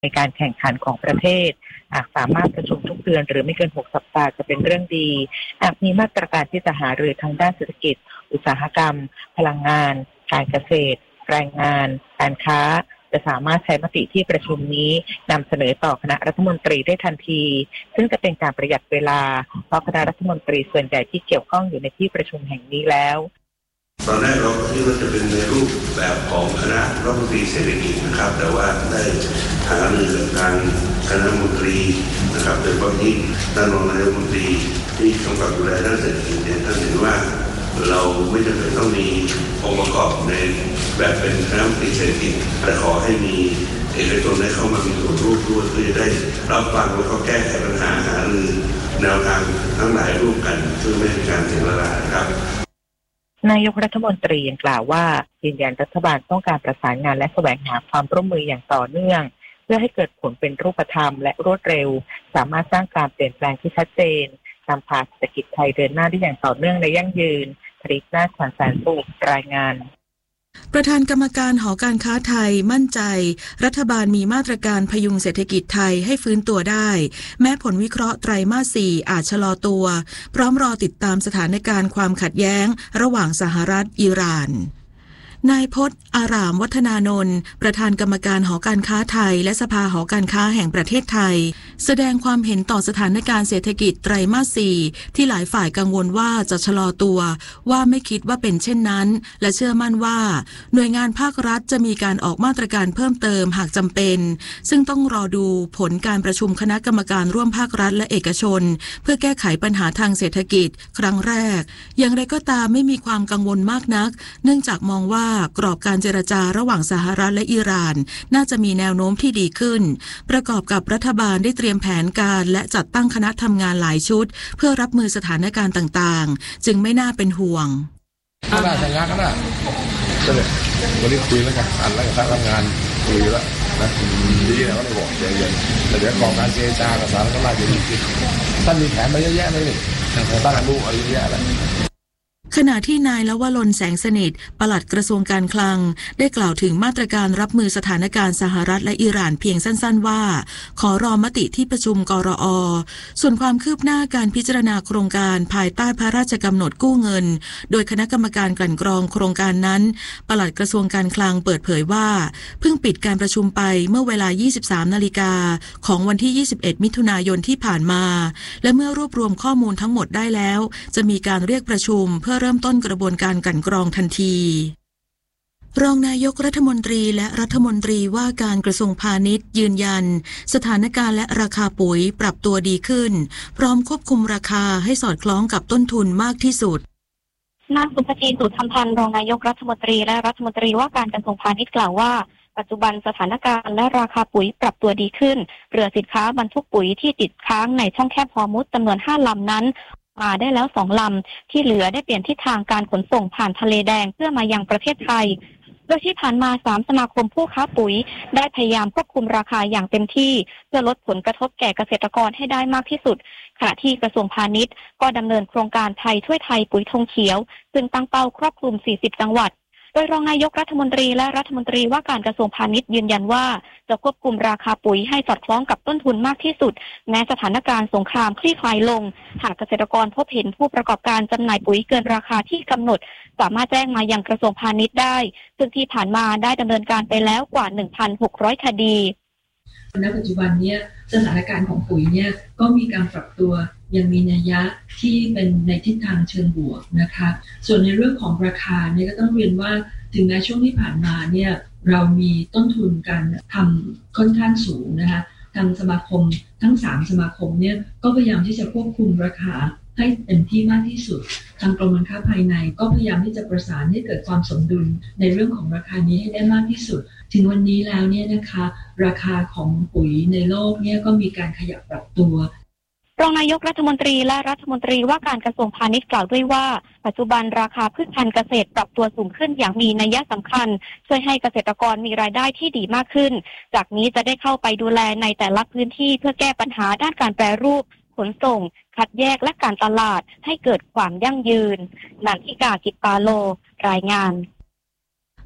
ในการแข่งขันของประเทศหากสามารถประชุมทุกเดือนหรือไม่เกิน6 สัปดาห์จะเป็นเรื่องดีหากมีมาตรการที่จะหารือทางด้านเศรษฐกิจอุตสาหกรรมพลังงานการเกษตรแรงงานการค้าจะสามารถใช้มติที่ประชุมนี้นำเสนอต่อคณะรัฐมนตรีได้ทันทีซึ่งจะเป็นการประหยัดเวลาเพราะคณะรัฐมนตรีส่วนใหญ่ที่เกี่ยวข้องอยู่ในที่ประชุมแห่งนี้แล้วตอนแรกเราคิดว่าจะเป็นในรูปแบบของคณะรัฐมนตรีเศรษฐกิจนะครับแต่ว่าได้หารือกับทางคณะรัฐมนตรีนะครับโดยเฉพาะที่ท่านรองนายกรัฐมนตรีที่กำกับดูแลด้านเศรษฐกิจเนี่ยท่านเห็นว่าเราไม่จำเป็นต้องมีองค์ประกอบในแบบเป็นคณะรัฐมนตรีเศรษฐกิจแต่ขอให้มีเอกชนได้เข้ามามีส่วนร่วมด้วยเพื่อจะได้รับฟังแล้วก็แก้ไขปัญหาหารือแนวทางทั้งหลายร่วมกันเพื่อไม่ให้การเสียเวลาครับนายกรัฐมนตรียังกล่าวว่ายืนยันรัฐบาลต้องการประสานงานและแสวงหาความร่วมมืออย่างต่อเนื่องเพื่อให้เกิดผลเป็นรูปธรรมและรวดเร็วสามารถสร้างการเปลี่ยนแปลงที่ชัดเจนนำพาเศรษฐกิจไทยเดินหน้าได้อย่างต่อเนื่องและยั่งยืนผลิตหน้าขวัญแสนสุขรายงานประธานกรรมการหอการค้าไทยมั่นใจรัฐบาลมีมาตรการพยุงเศรษฐกิจไทยให้ฟื้นตัวได้แม้ผลวิเคราะห์ไตรมาส 4อาจชะลอตัวพร้อมรอติดตามสถานการณ์ความขัดแย้งระหว่างสหรัฐอิหร่านนายพจน์อารามวัฒนานนท์ประธานกรรมการหอการค้าไทยและสภาหอการค้าแห่งประเทศไทยแสดงความเห็นต่อสถานการณ์เศรษฐกิจไตรมาส 4ที่หลายฝ่ายกังวลว่าจะชะลอตัวว่าไม่คิดว่าเป็นเช่นนั้นและเชื่อมั่นว่าหน่วยงานภาครัฐจะมีการออกมาตรการเพิ่มเติมหากจำเป็นซึ่งต้องรอดูผลการประชุมคณะกรรมการร่วมภาครัฐและเอกชนเพื่อแก้ไขปัญหาทางเศรษฐกิจครั้งแรกอย่างไรก็ตามไม่มีความกังวลมากนักเนื่องจากมองว่ากรอบการเจรจาระหว่างสหรัฐและอิหร่านน่าจะมีแนวโน้มที่ดีขึ้นประกอบกับรัฐบาลได้เตรียมแผนการและจัดตั้งคณะทำงานหลายชุดเพื่อรับมือสถานการณ์ต่างๆจึงไม่น่าเป็นห่วงก็ได้แต่งงานก็ได้ก็เลยวันนี้คุยแล้วกันอันแล้วกับทำงานคุยแล้วนะดีนะก็เลยบอกใจเย็นแต่เดี๋ยวกองการเจรจากับสหรัฐก็น่าจะดีขึ้นท่านมีแผนมาเยอะแยะเลยนี่บ้านลูกอะไรเยอะแยะเลยขณะที่นายลวรนแสงสนิทปลัดกระทรวงการคลังได้กล่าวถึงมาตรการรับมือสถานการณ์สหรัฐและอิหร่านเพียงสั้นๆว่าขอรอมติที่ประชุมกรอ.ส่วนความคืบหน้าการพิจารณาโครงการภายใต้พระราชกำหนดกู้เงินโดยคณะกรรมการกลั่นกรองโครงการนั้นปลัดกระทรวงการคลังเปิดเผยว่าเพิ่งปิดการประชุมไปเมื่อเวลา 23 นาฬิกาของวันที่ 21 มิถุนายนที่ผ่านมาและเมื่อรวบรวมข้อมูลทั้งหมดได้แล้วจะมีการเรียกประชุมเพื่อเริ่มต้นกระบวนการกลั่นกรองทันทีรองนายกรัฐมนตรีและรัฐมนตรีว่าการกระทรวงพาณิชย์ยืนยันสถานการณ์และราคาปุ๋ยปรับตัวดีขึ้นพร้อมควบคุมราคาให้สอดคล้องกับต้นทุนมากที่สุดนางสุภจี สุธรรมพันธ์รองนายกรัฐมนตรีและรัฐมนตรีว่าการกระทรวงพาณิชย์กล่าวว่าปัจจุบันสถานการณ์และราคาปุ๋ยปรับตัวดีขึ้นเรือสินค้าบรรทุกปุ๋ยที่ติดค้างในช่องแคบฮอร์มุซจำนวน5 ลำนั้นมาได้แล้ว2 ลำที่เหลือได้เปลี่ยนทิศทางการขนส่งผ่านทะเลแดงเพื่อมายังประเทศไทยโดยที่ผ่านมา3 สมาคมผู้ค้าปุ๋ยได้พยายามควบคุมราคาอย่างเต็มที่เพื่อลดผลกระทบแก่เกษตรกรให้ได้มากที่สุดขณะที่กระทรวงพาณิชย์ก็ดำเนินโครงการไทยช่วยไทยปุ๋ยธงเขียวซึ่งตั้งเป้าครอบคลุม40 จังหวัดโดยรองนายกรัฐมนตรีและรัฐมนตรีว่าการกระทรวงพาณิชย์ยืนยันว่าจะควบคุมราคาปุ๋ยให้สอดคล้องกับต้นทุนมากที่สุดแม้สถานการณ์สงครามคลี่คลายลงหากเกษตรกรพบเห็นผู้ประกอบการจำหน่ายปุ๋ยเกินราคาที่กำหนดสามารถแจ้งมายังกระทรวงพาณิชย์ได้ซึ่งที่ผ่านมาได้ดำเนินการไปแล้วกว่า 1,600 คดีณปัจจุบันเนี่ยสถานการณ์ของปุ๋ยเนี่ยก็มีการปรับตัวยังมีนัยยะที่เป็นในทิศทางเชิงบวกนะคะส่วนในเรื่องของราคาเนี่ยก็ต้องเรียนว่าถึงแม้ช่วงที่ผ่านมาเนี่ยเรามีต้นทุนการทำค่อนข้างสูงนะคะทางสมาคมทั้ง3 สมาคมเนี่ยก็พยายามที่จะควบคุมราคาให้เต็มที่มากที่สุดทางกรมการค้าภายในก็พยายามที่จะประสานให้เกิดความสมดุลในเรื่องของราคานี้ให้ได้มากที่สุดถึงวันนี้แล้วเนี่ยนะคะราคาของปุ๋ยในโลกเนี่ยก็มีการขยับปรับตัวรองนายกรัฐมนตรีและรัฐมนตรีว่าการกระทรวงพาณิชย์กล่าวด้วยว่าปัจจุบันราคาพืชพันธุ์เกษตรปรับตัวสูงขึ้นอย่างมีนัยสำคัญช่วยให้เกษตรกรมีรายได้ที่ดีมากขึ้นจากนี้จะได้เข้าไปดูแลในแต่ละพื้นที่เพื่อแก้ปัญหาด้านการแปรรูปขนส่งคัดแยกและการตลาดให้เกิดความยั่งยืนนันทิกา กิตตาโลรายงาน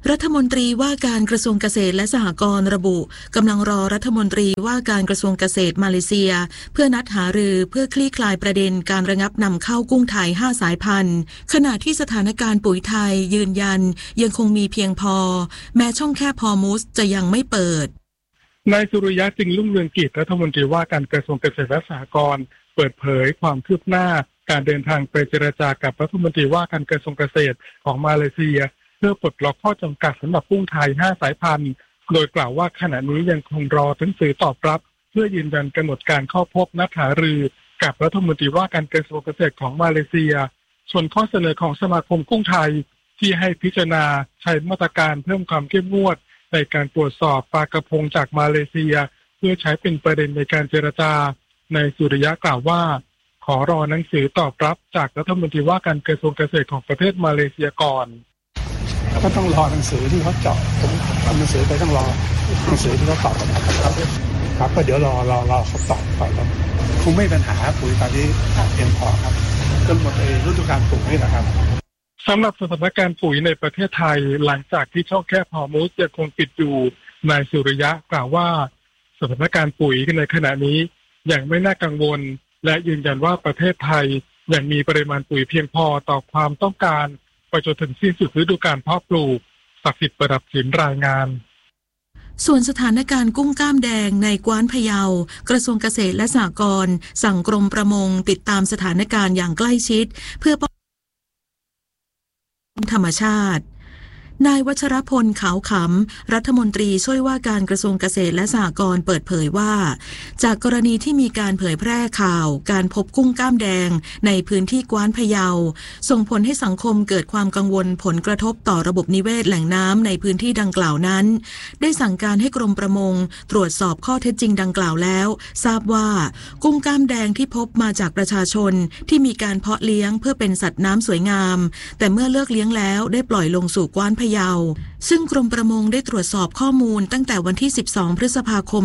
รัฐมนตรีว่าการกระทรวงเกษตรและสหกรณ์ระบุกำลังรอรัฐมนตรีว่าการกระทรวงเกษตรมาเลเซียเพื่อนัดหารือเพื่อคลี่คลายประเด็นการระงับนำเข้ากุ้งไทย5สายพันธุ์ขณะที่สถานการณ์ปุ๋ยไทยยืนยันยังคงมีเพียงพอแม้ช่องแคบฮอร์มุซจะยังไม่เปิดนายสุริยะจึงรุ่งเรืองกิจรัฐมนตรีว่าการกระทรวงเกษตรและสหกรณ์เปิดเผยความคืบหน้าการเดินทางไปเจรจากับรัฐมนตรีว่าการกระทรวงเกษตรของมาเลเซียเพื่อปลดล็อกข้อจำกัดสำหรับกุ้งไทย5สายพันธุ์โดยกล่าวว่าขณะนี้ยังคงรอหนังสือตอบรับเพื่อยืนยันกำหนดการเข้าพบนัดหารือกับรัฐมนตรีว่าการกระทรวงเกษตรของมาเลเซียส่วนข้อเสนอของสมาคมกุ้งไทยที่ให้พิจารณาใช้มาตรการเพิ่มความเข้มงวดในการตรวจสอบปลากระพงจากมาเลเซียเพื่อใช้เป็นประเด็นในการเจรจานายสุริยะกล่าวว่าขอรอหนังสือตอบรับจากรัฐมนตรีว่าการกระทรวงเกษตรของประเทศมาเลเซียก่อนก็ต้องรอหนังสือที่เขาเจาะผมทำหนังสือไปต้องรอหนังสือที่เขาตอบครับก็เดี๋ยวรอเขาตอบไปแล้วคงไม่มีปัญหาปุ๋ยตอนนี้เพียงพอครับจนหมดฤดูกาลปลูกนี่นะครับสำหรับสถานการณ์ปุ๋ยในประเทศไทยหลังจากที่ช่องแคบฮอร์มุซยังคงปิดอยู่นายสุริยะกล่าวว่าสถานการณ์ปุ๋ยในขณะนี้ยังไม่น่ากังวลและยืนยันว่าประเทศไทยยังมีปริมาณปุ๋ยเพียงพอต่อความต้องการไปจนถึงสิ้นสุดฤดูกาลเพาะปลูกศักดิ์สิทธิ์ประดับศิลป์รายงานส่วนสถานการณ์กุ้งกล้ามแดงในกว้านพะเยากระทรวงเกษตรและสหกรณ์สั่งกรมประมงติดตามสถานการณ์อย่างใกล้ชิดเพื่อป้องกันธรรมชาตินายวัชรพลขาวขำรัฐมนตรีช่วยว่าการกระทรวงเกษตรและสหกรณ์เปิดเผยว่าจากกรณีที่มีการเผยแพร่ข่าวการพบกุ้งกล้ามแดงในพื้นที่กว้านพะเยาส่งผลให้สังคมเกิดความกังวลผลกระทบต่อระบบนิเวศแหล่งน้ำในพื้นที่ดังกล่าวนั้นได้สั่งการให้กรมประมงตรวจสอบข้อเท็จจริงดังกล่าวแล้วทราบว่ากุ้งกล้ามแดงที่พบมาจากประชาชนที่มีการเพาะเลี้ยงเพื่อเป็นสัตว์น้ำสวยงามแต่เมื่อเลิกเลี้ยงแล้วได้ปล่อยลงสู่กว้านพะเยาซึ่งกรมประมงได้ตรวจสอบข้อมูลตั้งแต่วันที่12พฤษภาคม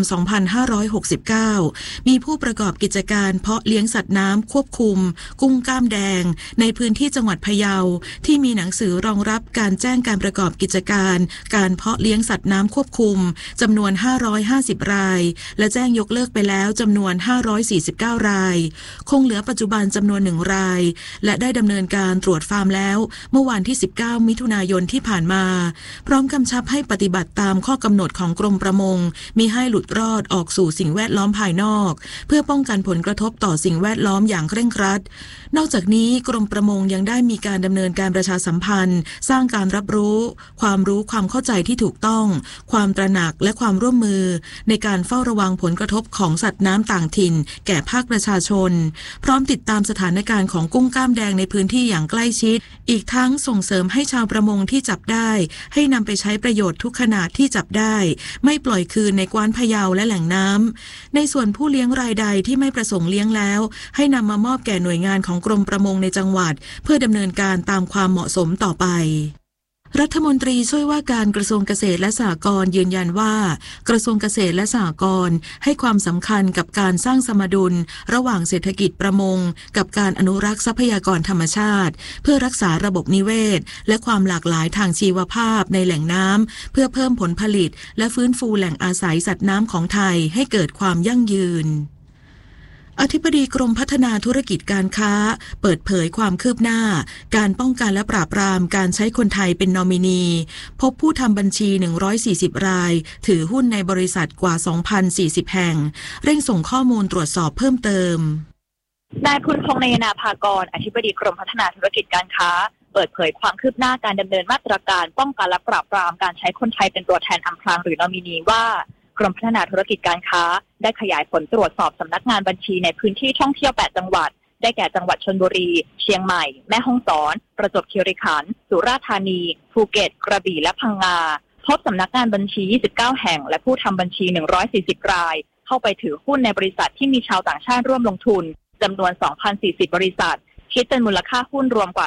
2569มีผู้ประกอบกิจการเพาะเลี้ยงสัตว์น้ำควบคุมกุ้งกล้ามแดงในพื้นที่จังหวัดพะเยาที่มีหนังสือรองรับการแจ้งการประกอบกิจการการเพาะเลี้ยงสัตว์น้ำควบคุมจำนวน550รายและแจ้งยกเลิกไปแล้วจำนวน549รายคงเหลือปัจจุบันจำนวน1รายและได้ดำเนินการตรวจฟาร์มแล้วเมื่อวันที่19มิถุนายนที่ผ่านมาพร้อมกำชับให้ปฏิบัติตามข้อกำหนดของกรมประมงมิให้หลุดรอดออกสู่สิ่งแวดล้อมภายนอกเพื่อป้องกันผลกระทบต่อสิ่งแวดล้อมอย่างเคร่งครัดนอกจากนี้กรมประมงยังได้มีการดำเนินการประชาสัมพันธ์สร้างการรับรู้ความเข้าใจที่ถูกต้องความตระหนักและความร่วมมือในการเฝ้าระวังผลกระทบของสัตว์น้ำต่างถิ่นแก่ภาคประชาชนพร้อมติดตามสถานการณ์ของกุ้งกล้ามแดงในพื้นที่อย่างใกล้ชิดอีกทั้งส่งเสริมให้ชาวประมงที่จับได้ให้นำไปใช้ประโยชน์ทุกขนาดที่จับได้ไม่ปล่อยคืนในกว้านพะเยาและแหล่งน้ำในส่วนผู้เลี้ยงรายใดที่ไม่ประสงค์เลี้ยงแล้วให้นำมามอบแก่หน่วยงานของกรมประมงในจังหวัดเพื่อดำเนินการตามความเหมาะสมต่อไปรัฐมนตรีช่วยว่าการกระทรวงเกษตรและสหกรณ์ยืนยันว่ากระทรวงเกษตรและสหกรณ์ให้ความสำคัญกับการสร้างสมดุลระหว่างเศรษฐกิจประมงกับการอนุรักษ์ทรัพยากรธรรมชาติเพื่อรักษาระบบนิเวศและความหลากหลายทางชีวภาพในแหล่งน้ำเพื่อเพิ่มผลผลิตและฟื้นฟูแหล่งอาศัยสัตว์น้ำของไทยให้เกิดความยั่งยืนอธิบดีกรมพัฒนาธุรกิจการค้าเปิดเผยความคืบหน้าการป้องกันและปราบปรามการใช้คนไทยเป็นนอมินีพบผู้ทำบัญชี140รายถือหุ้นในบริษัทกว่า 2,040 แห่งเร่งส่งข้อมูลตรวจสอบเพิ่มเติมนายพุนพงษ์ นยนาภากรอธิบดีกรมพัฒนาธุรกิจการค้าเปิดเผยความคืบหน้าการดำเนินมาตรการป้องกันและปราบปรามการใช้คนไทยเป็นตัวแทนอำพรางหรือนอมินีว่ากรมพัฒนาธุรกิจการค้าได้ขยายผลตรวจสอบสำนักงานบัญชีในพื้นที่ท่องเที่ยว8จังหวัดได้แก่จังหวัดชลบุรีเชียงใหม่แม่ฮ่องสอนประจวบคีรีขันธ์สุราษฎร์ธานีภูเก็ตกระบี่และพังงาพบสำนักงานบัญชี29แห่งและผู้ทำบัญชี140รายเข้าไปถือหุ้นในบริษัทที่มีชาวต่างชาติร่วมลงทุนจำนวน 2,040 บริษัทคิดเป็นมูลค่าหุ้นรวมกว่า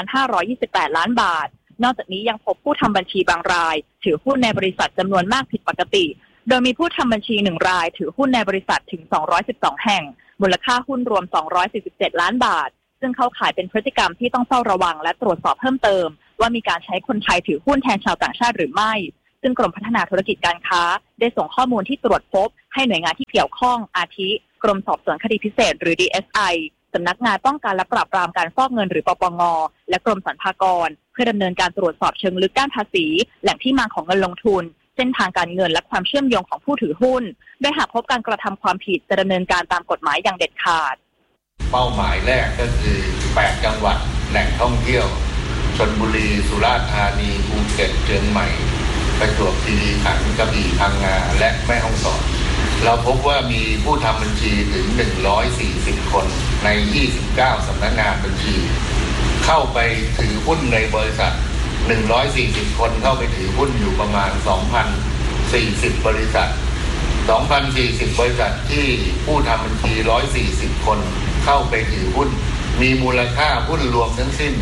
2,528 ล้านบาทนอกจากนี้ยังพบผู้ทำบัญชีบางรายถือหุ้นในบริษัทจำนวนมากผิดปกติโดยมีผู้ทำบัญชี1รายถือหุ้นในบริษัทถึง212แห่งมูลค่าหุ้นรวม247ล้านบาทซึ่งเข้าข่ายเป็นพฤติกรรมที่ต้องเฝ้าระวังและตรวจสอบเพิ่มเติมว่าว่ามีการใช้คนไทยถือหุ้นแทนชาวต่างชาติหรือไม่ซึ่งกรมพัฒนาธุรกิจการค้าได้ส่งข้อมูลที่ตรวจพบให้หน่วยงานที่เกี่ยวข้องอาทิกรมสอบสวนคดีพิเศษหรือ DSI สำนักงานป้องกันและปราบปรามการฟอกเงินหรือปปงและกรมสรรพากรเพื่อดำเนินการตรวจสอบเชิงลึกด้านภาษีแหล่งที่มาของเงินลงทุนเส้นทางการเงินและความเชื่อมโยงของผู้ถือหุ้นโดยหากพบการกระทำความผิดจะดำเนินการตามกฎหมายอย่างเด็ดขาดเป้าหมายแรกก็คือ8จังหวัดแหล่งท่องเที่ยวชลบุรีสุราษฎร์ธานีภูเก็ตเชียงใหม่ประจวบคีรีขันธ์กระบี่พังงาและแม่ฮ่องสอนเราพบว่ามีผู้ทำบัญชีถึง140คนใน29สำนักงานบัญชีเข้าไปถือหุ้นในบริษัท140คนเข้าไปถือหุ้นอยู่ประมาณ 2,040 บริษัท 2,040 บริษัทที่ผู้ทำบัญชี140คนเข้าไปถือหุ้นมีมูลค่าหุ้นรวมทั้งสิ้น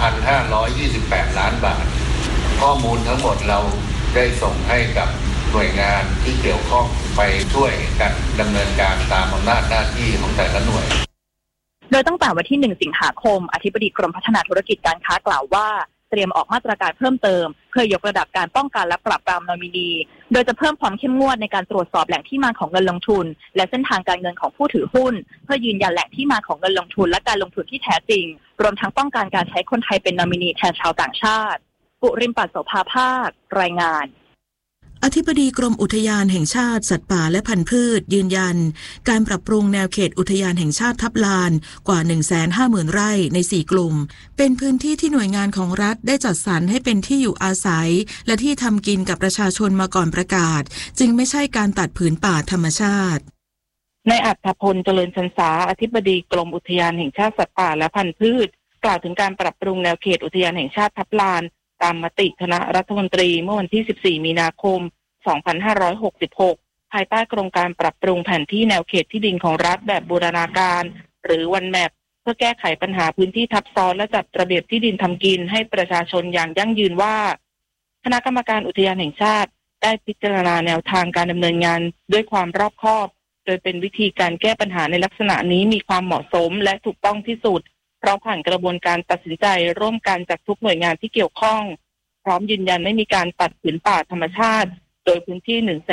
2,528 ล้านบาทข้อมูลทั้งหมดเราได้ส่งให้กับหน่วยงานที่เกี่ยวข้องไปช่วยกันดำเนินการตามอำนาจหน้าที่ของแต่ละหน่วยโดยตั้งแต่วันที่1สิงหาคมอธิบดีกรมพัฒนาธุรกิจการค้ากล่าวว่าเตรียมออกมาตรการเพิ่มเติมเพื่อยกระดับการป้องกันและปราบปรามนอมินีโดยจะเพิ่มความเข้มงวดในการตรวจสอบแหล่งที่มาของเงินลงทุนและเส้นทางการเงินของผู้ถือหุ้นเพื่อยืนยันแหล่งที่มาของเงินลงทุนและการลงทุนที่แท้จริงรวมทั้งป้องกันการใช้คนไทยเป็นนอมินีแทนชาวต่างชาติปุริมปัสโสภาภาครายงานอธิบดีกรมอุทยานแห่งชาติสัตว์ป่าและพันธุ์พืชยืนยันการปรับปรุงแนวเขตอุทยานแห่งชาติทับลานกว่า 150,000 ไร่ใน4กลุ่มเป็นพื้นที่ที่หน่วยงานของรัฐได้จัดสรรให้เป็นที่อยู่อาศัยและที่ทำกินกับประชาชนมาก่อนประกาศจึงไม่ใช่การตัดผืนป่าธรรมชาตินายอัฏฐพลเจริญชันษาอธิบดีกรมอุทยานแห่งชาติสัตว์ป่าและพันธุ์พืชกล่าวถึงการปรับปรุงแนวเขตอุทยานแห่งชาติทับลานตามมติคณะรัฐมนตรีเมื่อวันที่14มีนาคม2566ภายใต้โครงการปรับปรุงแผนที่แนวเขตที่ดินของรัฐแบบบูรณาการหรือวันแมปเพื่อแก้ไขปัญหาพื้นที่ทับซ้อนและจัดระเบียบที่ดินทำกินให้ประชาชนอย่างยั่งยืนว่าคณะกรรมการอุทยานแห่งชาติได้พิจารณาแนวทางการดำเนินงานด้วยความรอบคอบโดยเป็นวิธีการแก้ปัญหาในลักษณะนี้มีความเหมาะสมและถูกต้องที่สุดเพราะผ่านกระบวนการตัดสินใจร่วมกันจากทุกหน่วยงานที่เกี่ยวข้องพร้อมยืนยันไม่มีการตัดผืนป่าธรรมชาติโดยพื้นที่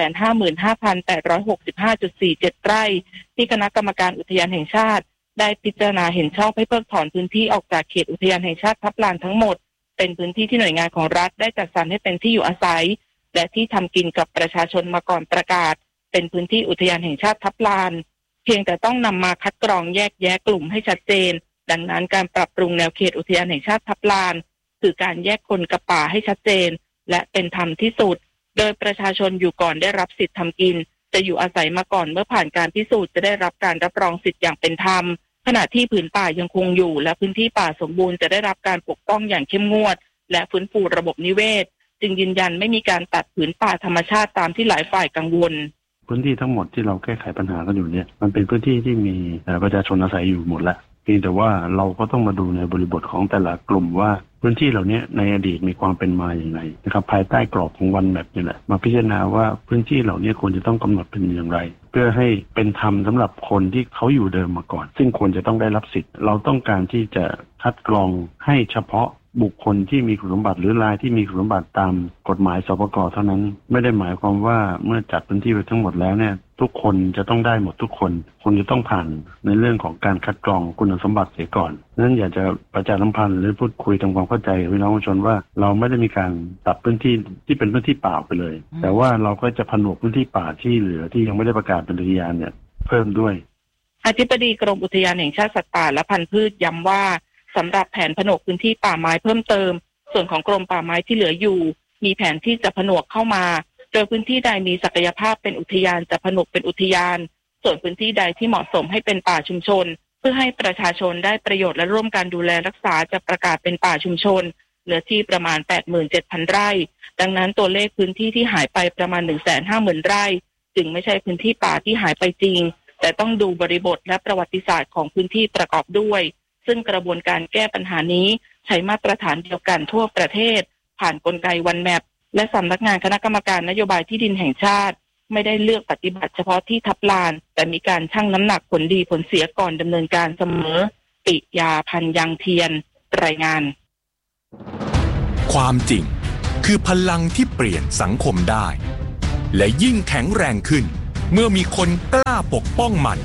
155,865.47 ไร่ที่คณะกรรมการอุทยานแห่งชาติได้พิจารณาเห็นชอบให้เพิกถอนพื้นที่ออกจากเขตอุทยานแห่งชาติทับลานทั้งหมดเป็นพื้นที่ที่หน่วยงานของรัฐได้จัดสรรให้เป็นที่อยู่อาศัยและที่ทำกินกับประชาชนมาก่อนประกาศเป็นพื้นที่อุทยานแห่งชาติทับลานเพียงแต่ต้องนำมาคัดกรองแยกแยะกลุ่มให้ชัดเจนดังนั้นการปรับปรุงแนวเขตอุทยานแห่งชาติทับลานคือการแยกคนกับป่าให้ชัดเจนและเป็นธรรมที่สุดโดยประชาชนอยู่ก่อนได้รับสิทธิ์ทำกินจะอยู่อาศัยมาก่อนเมื่อผ่านการพิสูจน์จะได้รับการรับรองสิทธิ์อย่างเป็นธรรมขณะที่ผืนป่ายังคงอยู่และพื้นที่ป่าสมบูรณ์จะได้รับการปกป้องอย่างเข้มงวดและฟื้นฟูระบบนิเวศจึงยืนยันไม่มีการตัดผืนป่าธรรมชาติตามที่หลายฝ่ายกังวลพื้นที่ทั้งหมดที่เราแก้ไขปัญหากันอยู่เนี่ยมันเป็นพื้นที่ที่มีประชาชนอาศัยอยู่หมดแล้วเพียงแต่ว่าเราก็ต้องมาดูในบริบทของแต่ละกลุ่มว่าพื้นที่เหล่านี้ในอดีตมีความเป็นมาอย่างไรนะครับภายใต้กรอบของวันแมปนี่แหละมาพิจารณาว่าพื้นที่เหล่านี้ควรจะต้องกำหนดเป็นอย่างไรเพื่อให้เป็นธรรมสำหรับคนที่เขาอยู่เดิมมาก่อนซึ่งควรจะต้องได้รับสิทธิ์เราต้องการที่จะคัดกรองให้เฉพาะบุคคลที่มีคุณสมบัติหรือรายที่มีคุณสมบัติตามกฎหมายสปก.เท่านั้นไม่ได้หมายความว่าเมื่อจัดพื้นที่ไปทั้งหมดแล้วเนี่ยทุกคนจะต้องได้หมดทุกคนคุณจะต้องผ่านในเรื่องของการคัดกรองคุณสมบัติเสียก่อนนั้นอยากจะประชาสัมพันธ์หรือพูดคุยทำความเข้าใจกับพี่น้องประชาชนว่าเราไม่ได้มีการตัดพื้นที่ที่เป็นพื้นที่เปล่าไปเลยแต่ว่าเราก็จะผนวกพื้นที่ป่าที่เหลือที่ยังไม่ได้ประกาศเป็นอุทยานเนี่ยเพิ่มด้วยอธิบดีกรมอุทยานแห่งชาติสัตว์ป่าและพันธุ์พืชย้ำว่าสำหรับแผนผนวกพื้นที่ป่าไม้เพิ่มเติมส่วนของกรมป่าไม้ที่เหลืออยู่มีแผนที่จะผนวกเข้ามาโดยพื้นที่ใดมีศักยภาพเป็นอุทยานจะผนวกเป็นอุทยานส่วนพื้นที่ใดที่เหมาะสมให้เป็นป่าชุมชนเพื่อให้ประชาชนได้ประโยชน์และร่วมกันดูแลรักษาจะประกาศเป็นป่าชุมชนเนื้อที่ประมาณ 87,000 ไร่ดังนั้นตัวเลขพื้นที่ที่หายไปประมาณ 150,000 ไร่จึงไม่ใช่พื้นที่ป่าที่หายไปจริงแต่ต้องดูบริบทและประวัติศาสตร์ของพื้นที่ประกอบด้วยซึ่งกระบวนการแก้ปัญหานี้ใช้มาตรฐานเดียวกันทั่วประเทศผ่านกลไกวันแมปและสำนักงานคณะกรรมการนโยบายที่ดินแห่งชาติไม่ได้เลือกปฏิบัติเฉพาะที่ทับลานแต่มีการชั่งน้ำหนักผลดีผลเสียก่อนดำเนินการเสมอปิยาพันยังเทียนรายงานความจริงคือพลังที่เปลี่ยนสังคมได้และยิ่งแข็งแรงขึ้นเมื่อมีคนกล้าปกป้องมัน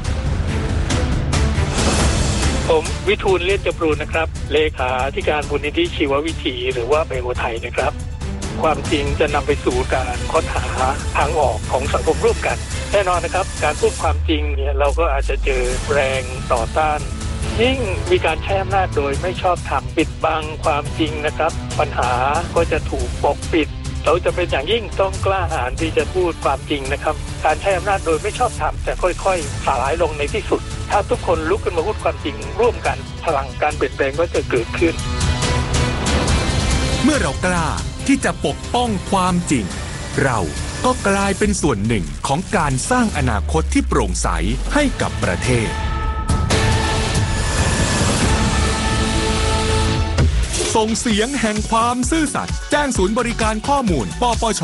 ผมวิทูลเลียนจำรูนนะครับเลขาธิการมูลนิธิชีววิถีหรือว่าไบโอไทยนะครับความจริงจะนำไปสู่การค้นหาทางออกของสังคมร่วมกันแน่นอนนะครับการพูดความจริงเนี่ยเราก็อาจจะเจอแรงต่อต้านยิ่งมีการใช้อำนาจโดยไม่ชอบธรรมปิดบังความจริงนะครับปัญหาก็จะถูกปกปิดเราจะเป็นอย่างยิ่งต้องกล้าหาญที่จะพูดความจริงนะครับการใช้อำนาจโดยไม่ชอบธรรมจะค่อยๆสลายลงในที่สุดถ้าทุกคนลุกขึ้นมาพูดความจริงร่วมกันพลังการเปลี่ยนแปลงก็จะเกิดขึ้นเมื่อเรากล้าที่จะปกป้องความจริงเราก็กลายเป็นส่วนหนึ่งของการสร้างอนาคตที่โปร่งใสให้กับประเทศส่งเสียงแห่งความซื่อสัตย์แจ้งศูนย์บริการข้อมูลปปช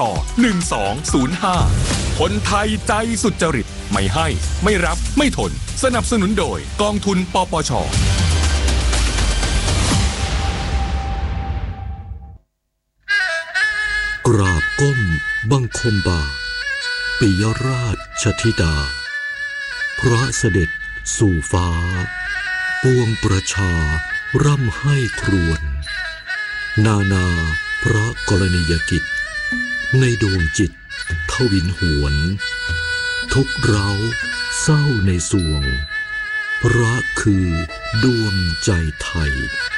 1205คนไทยใจสุจริตไม่ให้ไม่รับไม่ทนสนับสนุนโดยกองทุนปปชกราบก้มบังคมบาทปิยราชธิดาพระเสด็จสู่ฟ้าปวงประชาร่ำให้ครวญนานาพระกรณียกิจในดวงจิตทวินหวนทุกเร้าเศร้าในสวงพระคือดวงใจไทย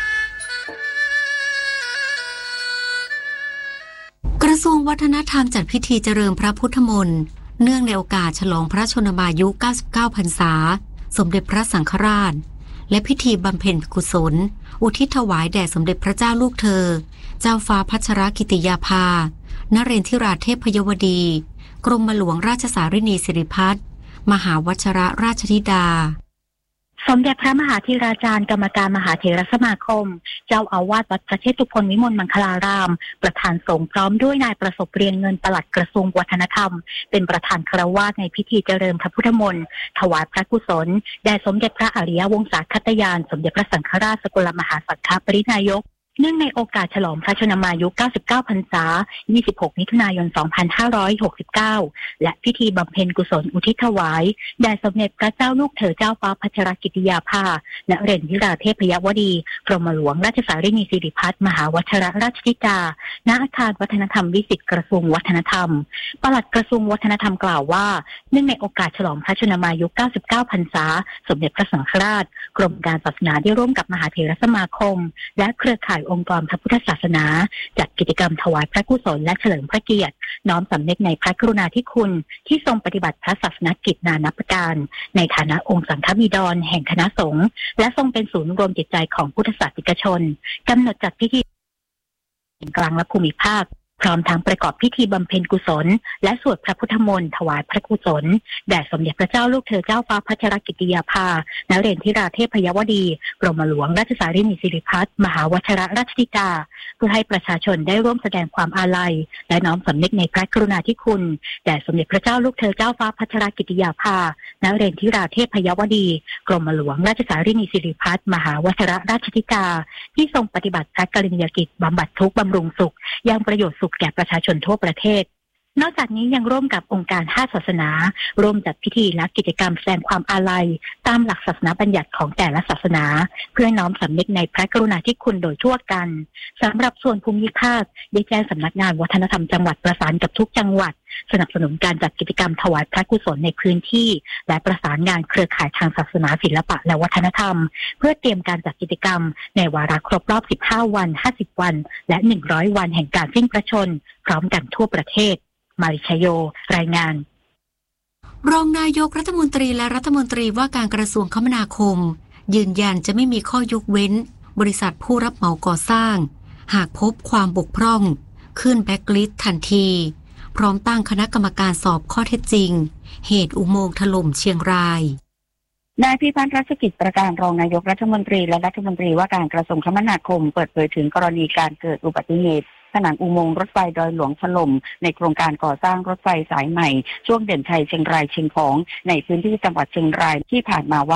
กระทรวงวัฒนธรรมจัดพิธีเจริญพระพุทธมนต์เนื่องในโอกาสฉลองพระชนมายุ 99 พรรษาสมเด็จพระสังฆราชและพิธีบำเพ็ญกุศลอุทิศถวายแด่สมเด็จพระเจ้าลูกเธอเจ้าฟ้าพัชรกิติยาภานเรนทิราเทพพยวดีกรมหลวงราชสารินีสิริพัฒน์มหาวชิรราชธิดาสมเด็จพระมหาธีราจารย์กรรมการมหาเถรสมาคมเจ้าอาวาสวัดพระเชตุพนวิมลมังคลารามประธานสงฆ์พร้อมด้วยนายประสบเรียนเงินปลัดกระทรวงวัฒนธรรมเป็นประธานคฤหัสถ์ในพิธีเจริญพระพุทธมนต์ถวายพระกุศลแด่สมเด็จพระอริยวงศาคตยานสมเด็จพระสังฆราชสกลมหาสังฆปรินายกเนื่องในโอกาสฉลองพระชนมายุ 99 พรรษา 26 มิถุนายน 2569 และพิธีบำเพ็ญกุศลอุทิศถวายแด่สมเด็จพระเจ้าลูกเธอเจ้าฟ้าพัชรกิติยาภานเรนทิราเทพยวดีกรมหลวงราชสารินีสิริพัฒน์มหาวชิรราชธิดาณอาคารวัฒนธรรมวิสิตกระทรวงวัฒนธรรมปลัดกระทรวงวัฒนธรรมกล่าวว่าเนื่องในโอกาสฉลองพระชนมายุ 99 พรรษาสมเด็จพระสังฆราชกรมการศาสนาได้ร่วมกับมหาเถรสมาคมและเครือข่ายองค์กรพระพุทธศาสนาจัดกิจกรรมถวายพระกุศลและเฉลิมพระเกียรติน้อมสำนึกในพระกรุณาธิคุณที่ทรงปฏิบัติพระศาสนกิจนานับประการในฐานะองค์สังฆบิดรแห่งคณะสงฆ์และทรงเป็นศูนย์รวมจิตใจของพุทธศาสนิกชนกำหนดจัดพิธีกลางและภูมิภาคพร้อมทั้งประกอบพิธีบำเพ็ญกุศลและสวดพระพุทธมนต์ถวายพระกุศลแด่สมเด็จพระเจ้าลูกเธอเจ้าฟ้าพัชรกิติยาภานเรนทิราเทพยวดีกรมหลวงราชสารินีสิริพัฒน์มหาวชิรราชธิดาเพื่อให้ประชาชนได้ร่วมแสดงความอาลัยและน้อมสำนึกในพระกรุณาธิคุณแด่สมเด็จพระเจ้าลูกเธอเจ้าฟ้าพัชรกิติยาภานเรนทิราเทพยวดีกรมหลวงราชสารินีสิริพัฒน์มหาวชิรราชธิดาที่ทรงปฏิบัติพระกรณียกิจบำบัดทุกข์บำรุงสุขยังประโยชน์สุขแก่ประชาชนทั่วประเทศนอกจากนี้ยังร่วมกับองค์การ5ศาสนาร่วมจัดพิธีและกิจกรรมแสดงความอาลัยตามหลักศาสนาบัญญัติของแต่ละศาสนาเพื่อน้อมสำนึกในพระกรุณาธิคุณโดยทั่วกันสำหรับส่วนภูมิภาคได้แจ้งสำนักงานวัฒนธรรมจังหวัดประสานกับทุกจังหวัดสนับสนุนการจัดกิจกรรมถวายพระกุศลในพื้นที่และประสานงานเครือข่ายทางศาสนาศิลปะและวัฒนธรรมเพื่อเตรียมการจัดกิจกรรมในวาระครบรอบ15 วัน50 วันและ100 วันแห่งการสิ้นพระชนม์พร้อมกันทั่วประเทศมาริชโยรายงานรองนายกรัฐมนตรีและรัฐมนตรีว่าการกระทรวงคมนาคมยืนยันจะไม่มีข้อยกเว้นบริษัทผู้รับเหมาก่อสร้างหากพบความบกพร่องขึ้นแบล็คลิสต์ทันทีพร้อมตั้งคณะกรรมการสอบข้อเท็จจริงเหตุอุโมงค์ถล่มเชียงรายนายพิพัฒน์รัชกิจประการรองนายกรัฐมนตรีและรัฐมนตรีว่าการกระทรวงคมนาคมเปิดเผยถึงกรณีการเกิดอุบัติเหตุผนังอุโมงค์รถไฟดอยหลวงถล่มในโครงการก่อสร้างรถไฟสายใหม่ช่วงเด่นชัยเชียงรายเชียงของในพื้นที่จังหวัดเชียงรายที่ผ่านมาว่า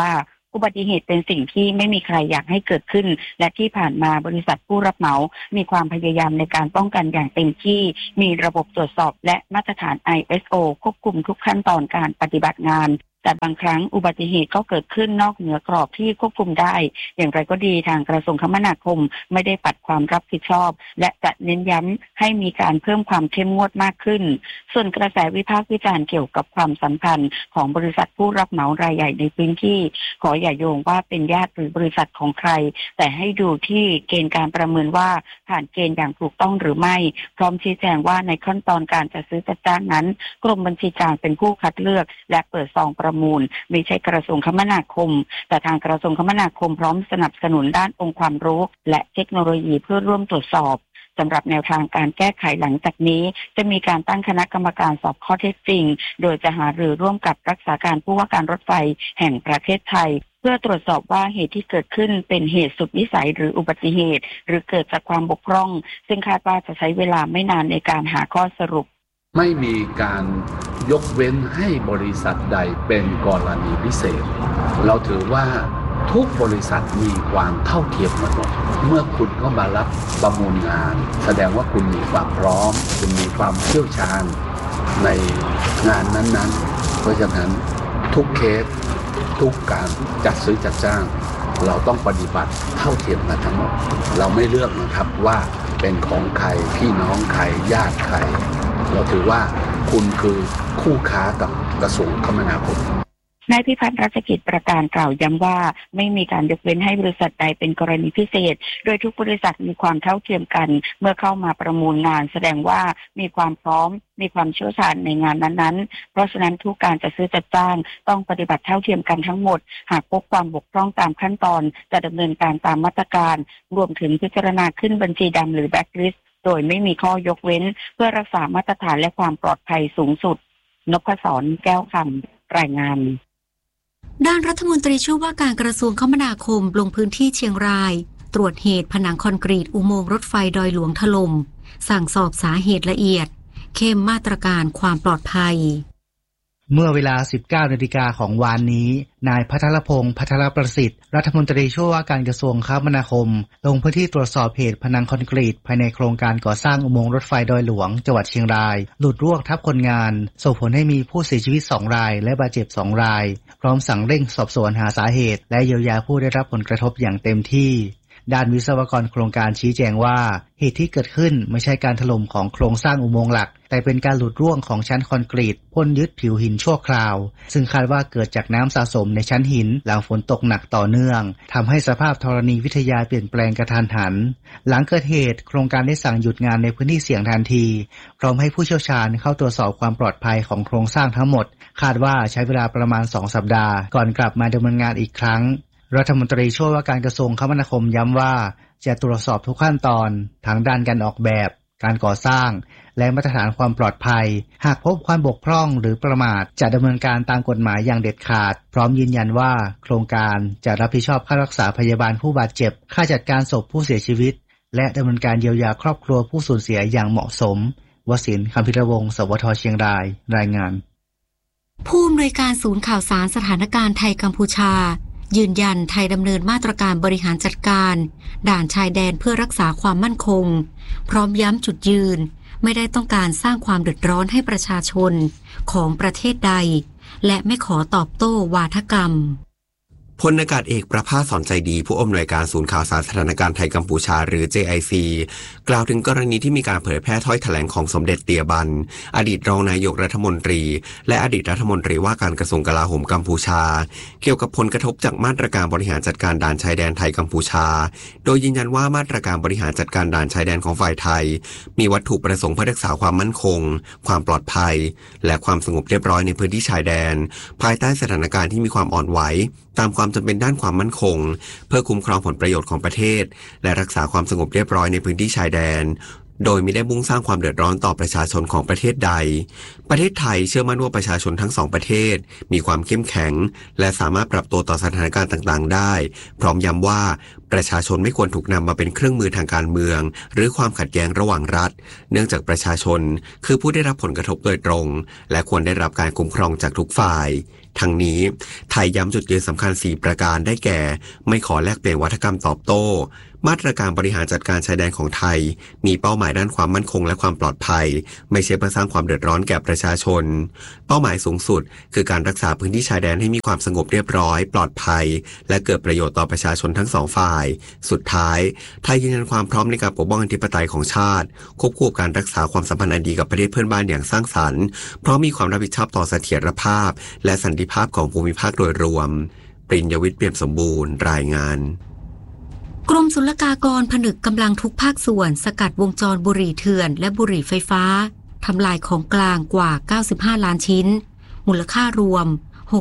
อุบัติเหตุเป็นสิ่งที่ไม่มีใครอยากให้เกิดขึ้นและที่ผ่านมาบริษัทผู้รับเหมามีความพยายามในการป้องกันอย่างเต็มที่มีระบบตรวจสอบและมาตรฐาน ISO ควบคุมทุกขั้นตอนการปฏิบัติงานแต่บางครั้งอุบัติเหตุก็เกิดขึ้นนอกเหนือกรอบที่ควบคุมได้อย่างไรก็ดีทางกระทรวงคมนาคมไม่ได้ปัดความรับผิดชอบและจะเน้นย้ำให้มีการเพิ่มความเข้มงวดมากขึ้นส่วนกระแสวิพากษ์วิจารณ์เกี่ยวกับความสัมพันธ์ของบริษัทผู้รับเหมารายใหญ่ในพื้นที่ขออย่าโยงว่าเป็นญาติหรือบริษัทของใครแต่ให้ดูที่เกณฑ์การประเมินว่าผ่านเกณฑ์อย่างถูกต้องหรือไม่พร้อมชี้แจงว่าในขั้นตอนการจัดซื้อจัดจ้างนั้นกรมบัญชีกลางเป็นผู้คัดเลือกและเปิดซองประมูลไม่ใช่กระทรวงคมนาคมแต่ทางกระทรวงคมนาคมพร้อมสนับสนุนด้านองค์ความรู้และเทคโนโลยีเพื่อร่วมตรวจสอบสำหรับแนวทางการแก้ไขหลังจากนี้จะมีการตั้งคณะกรรมการสอบข้อเท็จจริงโดยจะหารือร่วมกับรักษาการผู้ว่าการรถไฟแห่งประเทศไทยเพื่อตรวจสอบว่าเหตุที่เกิดขึ้นเป็นเหตุสุดวิสัยหรืออุบัติเหตุหรือเกิดจากความบกพร่องซึ่งคาดว่าจะใช้เวลาไม่นานในการหาข้อสรุปไม่มีการยกเว้นให้บริษัทใดเป็นกรณีพิเศษเราถือว่าทุกบริษัทมีความเท่าเทียมกันหมดเมื่อคุณเข้ามารับประมูลงานแสดงว่าคุณมีความพร้อมคุณมีความเชี่ยวชาญในงานนั้นๆเพราะฉะนั้นทุกเคสทุกการจัดซื้อจัดจ้างเราต้องปฏิบัติเท่าเทียมกันทั้งหมดเราไม่เลือกนะครับว่าเป็นของใครพี่น้องใครญาติใครเราถือว่าคุณคือคู่ค้ากับกระทรวงคมนาคมนายพิพัฒน์รัชกิจประการกล่าวย้ำว่าไม่มีการยกเว้นให้บริษัทใดเป็นกรณีพิเศษโดยทุกบริษัทมีความเท่าเทียมกันเมื่อเข้ามาประมูลงานแสดงว่ามีความพร้อมมีความเชี่ยวชาญในงานนั้นๆเพราะฉะนั้นทุกการจัดซื้อจัดจ้างต้องปฏิบัติเท่าเทียมกันทั้งหมดหากพบความบกพร่องตามขั้นตอนจะดำเนินการตามมาตรการรวมถึงพิจารณาขึ้นบัญชีดำหรือแบล็คลิสต์โดยไม่มีข้อยกเว้นเพื่อรักษามาตรฐานและความปลอดภัยสูงสุดนพศรแก้วคำรายงานด้านรัฐมนตรีช่วยว่าการกระทรวงคมนาคมลงพื้นที่เชียงรายตรวจเหตุผนังคอนกรีตอุโมงค์รถไฟดอยหลวงถล่มสั่งสอบสาเหตุละเอียดเข้มมาตรการความปลอดภัยเมื่อเวลา 19 นาฬิกาของวานนี้นายภัทรพงษ์ภัทรประสิทธิ์รัฐมนตรีช่วยว่าการกระทรวงคมนาคมลงพื้นที่ตรวจสอบเหตุผนังคอนกรีตภายในโครงการก่อสร้างอุโมงค์รถไฟดอยหลวงจังหวัดเชียงรายหลุดร่วงทับคนงานส่งผลให้มีผู้เสียชีวิต2รายและบาดเจ็บ2รายพร้อมสั่งเร่งสอบสวนหาสาเหตุและเยียวยาผู้ได้รับผลกระทบอย่างเต็มที่ด้านวิศวกรโครงการชี้แจงว่าเหตุที่เกิดขึ้นไม่ใช่การถล่มของโครงสร้างอุโมงค์หลักแต่เป็นการหลุดร่วงของชั้นคอนกรีตพ่นยึดผิวหินชั่วคราวซึ่งคาดว่าเกิดจากน้ำสะสมในชั้นหินหลังฝนตกหนักต่อเนื่องทำให้สภาพธรณีวิทยาเปลี่ยนแปลงกระทันหันหลังเกิดเหตุโครงการได้สั่งหยุดงานในพื้นที่เสี่ยงทันทีพร้อมให้ผู้เชี่ยวชาญเข้าตรวจสอบความปลอดภัยของโครงสร้างทั้งหมดคาดว่าใช้เวลาประมาณ2 สัปดาห์ก่อนกลับมาดำเนินงานอีกครั้งรัฐมนตรีช่วยว่าการกระทรวงคมนาคมย้ำว่าจะตรวจสอบทุกขั้นตอนทั้งด้านการออกแบบการก่อสร้างและมาตรฐานความปลอดภัยหากพบความบกพร่องหรือประมาทจะดำเนินการตามกฎหมายอย่างเด็ดขาดพร้อมยืนยันว่าโครงการจะรับผิดชอบค่ารักษาพยาบาลผู้บาดเจ็บค่าจัดการศพผู้เสียชีวิตและดำเนินการเยียวยาครอบครัวผู้สูญเสียอย่างเหมาะสมวสินทร์ คำพิรวงศ์ สวท.เชียงรายรายงานผู้อำนวยการศูนย์ข่าวสารสถานการณ์ไทยกัมพูชายืนยันไทยดำเนินมาตรการบริหารจัดการด่านชายแดนเพื่อรักษาความมั่นคงพร้อมย้ำจุดยืนไม่ได้ต้องการสร้างความเดือดร้อนให้ประชาชนของประเทศใดและไม่ขอตอบโต้วาทกรรมพลอากาศเอกประภาสสอนใจดีผู้อำนวยการศูนย์ข่าวสารสถานการณ์ไทยกัมพูชาหรือ JIC กล่าวถึงกรณีที่มีการเผยแพร่ถ้อยแถลงของสมเด็จเตียบันอดีตรองนายกรัฐมนตรีและอดีตรัฐมนตรีว่าการกระทรวงกลาโหมกัมพูชาเกี่ยวกับผลกระทบจากมาตรการบริหารจัดการด่านชายแดนไทยกัมพูชาโดยยืนยันว่ามาตรการบริหารจัดการด่านชายแดนของฝ่ายไทยมีวัตถุประสงค์เพื่อรักษาความมั่นคงความปลอดภัยและความสงบเรียบร้อยในพื้นที่ชายแดนภายใต้สถานการณ์ที่มีความอ่อนไหวตามความจำเป็นด้านความมั่นคงเพื่อคุ้มครองผลประโยชน์ของประเทศและรักษาความสงบเรียบร้อยในพื้นที่ชายแดนโดยไม่ได้มุ่งสร้างความเดือดร้อนต่อประชาชนของประเทศใดประเทศไทยเชื่อมั่นว่าประชาชนทั้งสองประเทศมีความเข้มแข็งและสามารถปรับตัวต่อสถานการณ์ต่างๆได้พร้อมย้ำว่าประชาชนไม่ควรถูกนำมาเป็นเครื่องมือทางการเมืองหรือความขัดแย้งระหว่างรัฐเนื่องจากประชาชนคือผู้ได้รับผลกระทบโดยตรงและควรได้รับการคุ้มครองจากทุกฝ่ายทั้งนี้ไทยย้ำจุดยืนสำคัญ4ประการได้แก่ไม่ขอแลกเปลี่ยนวัฒกรรมตอบโต้มาตรการบริหารจัดการชายแดนของไทยมีเป้าหมายด้านความมั่นคงและความปลอดภัยไม่ใช่เพื่อสร้างความเดือดร้อนแก่ประชาชนเป้าหมายสูงสุดคือการรักษาพื้นที่ชายแดนให้มีความสงบเรียบร้อยปลอดภัยและเกิดประโยชน์ต่อประชาชนทั้งสองฝ่ายสุดท้ายไทยยืนยันความพร้อมในการปกป้องอธิปไตยของชาติควบคู่กับการรักษาความสัมพันธ์อันดีกับประเทศเพื่อนบ้านอย่างสร้างสรรค์เพราะมีความรับผิดชอบต่อเสถียรภาพและสันติภาพของภูมิภาคโดยรวมปริญญวิทย์ เปี่ยมสมบูรณ์รายงานกรมศุลกากรผนึกกำลังทุกภาคส่วนสกัดวงจรบุหรี่เถื่อนและบุหรี่ไฟฟ้าทำลายของกลางกว่า95ล้านชิ้นมูลค่ารวม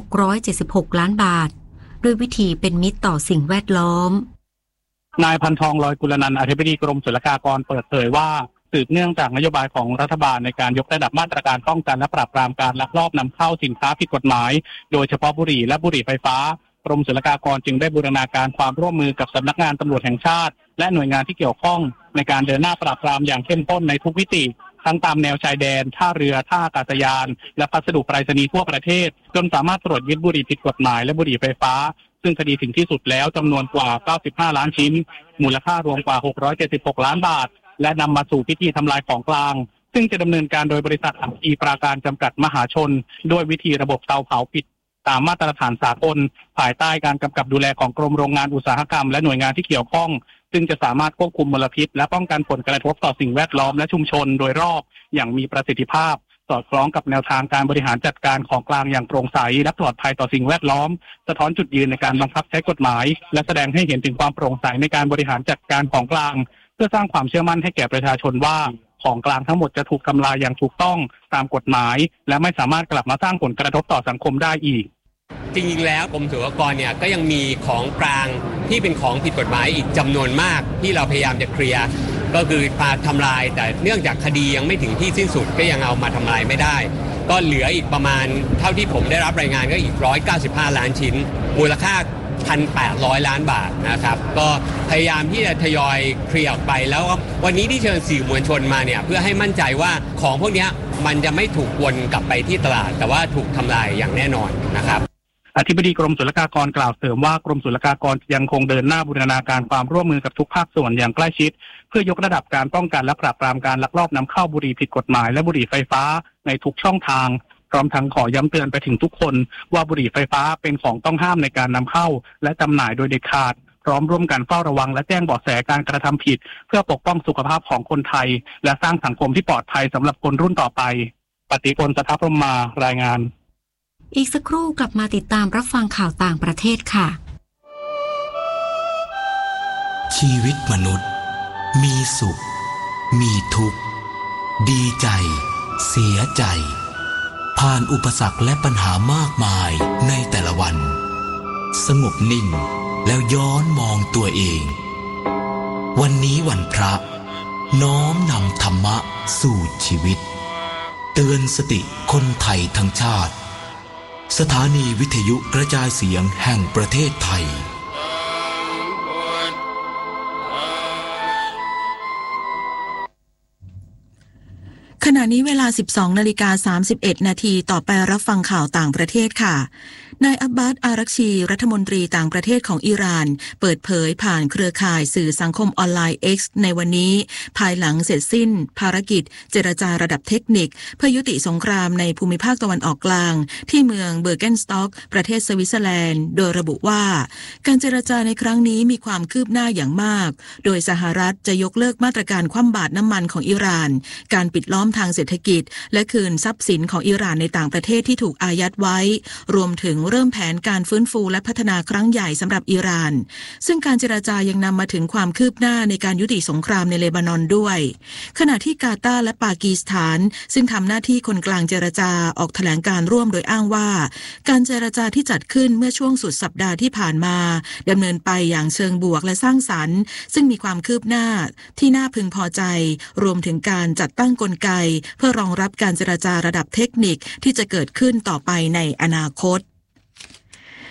676ล้านบาทด้วยวิธีเป็นมิตรต่อสิ่งแวดล้อมนายพันทองลอยกุลนันท์อธิบดีกรมศุลกากรเปิดเผยว่าสืบเนื่องจากนโยบายของรัฐบาลในการยกระดับมาตรการป้องกันและปราบปรามการลักลอบนำเข้าสินค้าผิดกฎหมายโดยเฉพาะบุหรี่และบุหรี่ไฟฟ้ากรมศุลกากรจึงได้บูรณาการความร่วมมือกับสำนักงานตำรวจแห่งชาติและหน่วยงานที่เกี่ยวข้องในการเดินหน้าปราบปรามอย่างเข้มข้นในทุกมิติทั้งตามแนวชายแดนท่าเรือท่าอากาศยานและพัสดุไปรษณีย์ทั่วประเทศจนสามารถตรวจยึดบุหรี่ผิดกฎหมายและบุหรี่ไฟฟ้าซึ่งคดีถึงที่สุดแล้วจำนวนกว่า95ล้านชิ้นมูลค่ารวมกว่า676ล้านบาทและนำมาสู่พิธีทำลายของกลางซึ่งจะดำเนินการโดยบริษัทอีปราการจำกัดมหาชนด้วยวิธีระบบเตาเผาผิดตามมาตรฐานสากลภายใต้การกำกับดูแลของกรมโรงงานอุตสาหกรรมและหน่วยงานที่เกี่ยวข้องซึ่งจะสามารถควบคุมมลพิษและป้องกันผลกระทบต่อสิ่งแวดล้อมและชุมชนโดยรอบอย่างมีประสิทธิภาพสอดคล้องกับแนวทางการบริหารจัดการของกลางอย่างโปร่งใสและปลอดภัยต่อสิ่งแวดล้อมสะท้อนจุดยืนในการบังคับใช้กฎหมายและแสดงให้เห็นถึงความโปร่งใสในการบริหารจัดการของกลางเพื่อสร้างความเชื่อมั่นให้แก่ประชาชนว่าของกลางทั้งหมดจะถูกทำลายอย่างถูกต้องตามกฎหมายและไม่สามารถกลับมาสร้างผลกระทบต่อสังคมได้อีกจริงๆแล้วกรมศุลกากรเนี่ยก็ยังมีของกลางที่เป็นของผิดกฎหมายอีกจำนวนมากที่เราพยายามจะเคลียร์ก็คือพาทำลายแต่เนื่องจากคดียังไม่ถึงที่สิ้นสุดก็ยังเอามาทำลายไม่ได้ก็เหลืออีกประมาณเท่าที่ผมได้รับรายงานก็อีก195ล้านชิ้นมูลค่า 1,800 ล้านบาทนะครับก็พยายามที่จะทยอยเคลียร์ออกไปแล้ววันนี้ที่เชิญสื่อมวลชนมาเนี่ยเพื่อให้มั่นใจว่าของพวกนี้มันจะไม่ถูกวนกลับไปที่ตลาดแต่ว่าถูกทำลายอย่างแน่นอนนะครับอธิบดีกรมศุลกากรกล่าวเสริมว่ากรมศุลกากรยังคงเดินหน้าบูรณาการความร่วมมือกับทุกภาคส่วนอย่างใกล้ชิดเพื่อยกระดับการป้องกันและปราบปรามการลักลอบนำเข้าบุหรี่ผิดกฎหมายและบุหรี่ไฟฟ้าในทุกช่องทางพร้อมทั้งขอย้ำเตือนไปถึงทุกคนว่าบุหรี่ไฟฟ้าเป็นของต้องห้ามในการนำเข้าและจำหน่ายโดยเด็ดขาดพร้อมร่วมกันเฝ้าระวังและแจ้งเบาะแสการกระทำผิดเพื่อปกป้องสุขภาพของคนไทยและสร้างสังคมที่ปลอดภัยสำหรับคนรุ่นต่อไปปฏิพล สัทธพรหมมารายงานอีกสักครู่กลับมาติดตามรับฟังข่าวต่างประเทศค่ะชีวิตมนุษย์มีสุขมีทุกข์ดีใจเสียใจผ่านอุปสรรคและปัญหามากมายในแต่ละวันสงบนิ่งแล้วย้อนมองตัวเองวันนี้วันพระน้อมนำธรรมะสู่ชีวิตเตือนสติคนไทยทั้งชาติสถานีวิทยุกระจายเสียงแห่งประเทศไทยขณะนี้เวลา 12:31 นาทีต่อไปรับฟังข่าวต่างประเทศค่ะนายอับบาส อารักชีรัฐมนตรีต่างประเทศของอิหร่านเปิดเผยผ่านเครือข่ายสื่อสังคมออนไลน์ X ในวันนี้ภายหลังเสร็จสิ้นภารกิจเจรจาระดับเทคนิคเพื่อยุติสงครามในภูมิภาคตะวันออกกลางที่เมืองเบอร์เกนสต็อกประเทศสวิตเซอร์แลนด์โดยระบุว่าการเจรจาในครั้งนี้มีความคืบหน้าอย่างมากโดยสหรัฐจะยกเลิกมาตรการคว่ำบาตรน้ำมันของอิหร่านการปิดล้อมทางเศรษฐกิจและคืนทรัพย์สินของอิหร่านในต่างประเทศที่ถูกอายัดไว้รวมถึงเริ่มแผนการฟื้นฟูและพัฒนาครั้งใหญ่สำหรับอิหร่านซึ่งการเจรจายังนำมาถึงความคืบหน้าในการยุติสงครามในเลบานอนด้วยขณะที่กาตาร์และปากีสถานซึ่งทำหน้าที่คนกลางเจรจาออกแถลงการร่วมโดยอ้างว่าการเจรจาที่จัดขึ้นเมื่อช่วงสุดสัปดาห์ที่ผ่านมาดำเนินไปอย่างเชิงบวกและสร้างสรรค์ซึ่งมีความคืบหน้าที่น่าพึงพอใจรวมถึงการจัดตั้งกลไกเพื่อรองรับการเจรจาระดับเทคนิคที่จะเกิดขึ้นต่อไปในอนาคต